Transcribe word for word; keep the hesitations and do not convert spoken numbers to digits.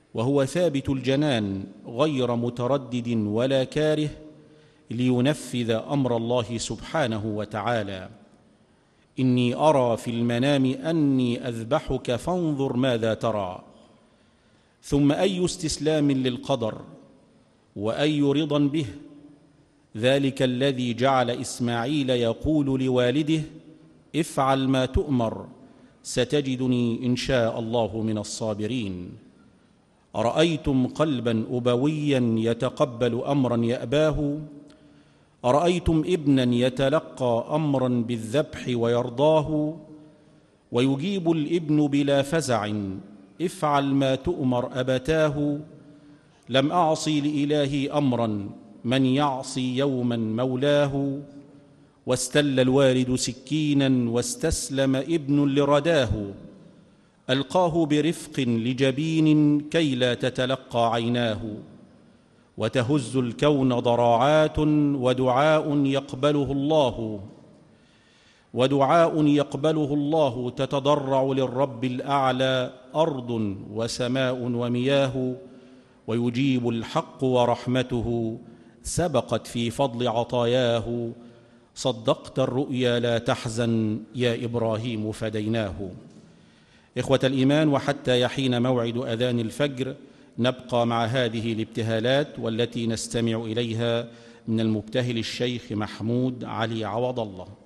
وهو ثابت الجنان غير متردد ولا كاره، لينفذ أمر الله سبحانه وتعالى: إني أرى في المنام أني أذبحك فانظر ماذا ترى. ثم أي استسلام للقدر وأي رضا به، ذلك الذي جعل إسماعيل يقول لوالده: افعل ما تؤمر ستجدني إن شاء الله من الصابرين. أرأيتم قلبا أبويا يتقبل أمرا يأباه؟ أرأيتم ابنا يتلقى أمرا بالذبح ويرضاه؟ ويجيب الابن بلا فزع: افعل ما تؤمر أبتاه. لم أعصي لإلهي أمرا، من يعصي يوما مولاه. واستل الوالد سكينا واستسلم ابن لرداه، ألقاه برفق لجبين كي لا تتلقى عيناه. وتهز الكون ضراعات ودعاء يقبله الله ودعاء يقبله الله تتضرع للرب الأعلى أرض وسماء ومياه. ويجيب الحق ورحمته سبقت في فضل عطاياه. صدقت الرؤيا لا تحزن يا إبراهيم فديناه. إخوة الإيمان، وحتى يحين موعد أذان الفجر نبقى مع هذه الابتهالات والتي نستمع إليها من المبتهل الشيخ محمود علي عوض الله.